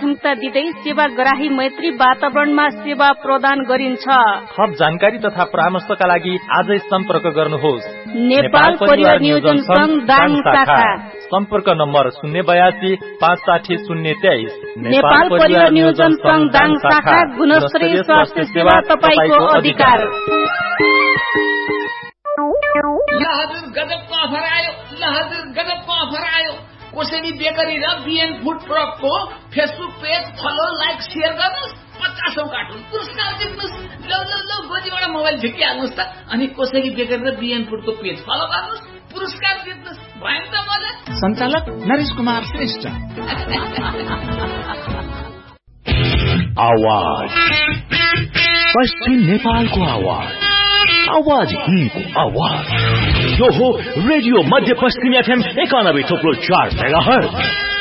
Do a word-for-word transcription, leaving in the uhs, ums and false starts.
प्राथमिकता दिँदै सेवाग्राही मैत्री वातावरणमा सेवा प्रदान गरिन्छ। थप जानकारी तथा परामर्शका लागि आजै सम्पर्क गर्नुहोस्। नेपाल परिवार नियोजन संघ दाङ शाखा। सम्पर्क नम्बर शून्य बयासी पाँच साठी शून्य तेइस। नेपाल परिवार नियोजन संघ दाङ शाखा। गुणस्तरीय स्वास्थ्य सेवा तपाईको अधिकार। ल हजुर गजबको अफर आयो, ल हजुर गजबको अफर आयो। कोसेली बेकरी र बिएन food प्रोडक्टको Facebook page follow like share गर्नुहोस्, पचासौं कार्टुन पुरस्कार जित्नुहोस्। ल ल ल गोजीबाट मोबाइल झिकिहाल्नुहोस् त, अनि कोसेली बेकरी र बिएन फुडको पेज फलो गर्नुहोस्, पुरस्कार जित्नुहोस्। भयो त मलाई। सञ्चालक नरेश कुमार श्रेष्ठ। आवाज पश्चिम नेपालको आवाज, आवाज हिन्दको आवाज। यो हो रेडियो मध्य पश्चिम एफएम एकानब्बे थोप्लो चार मेगाहर्ज।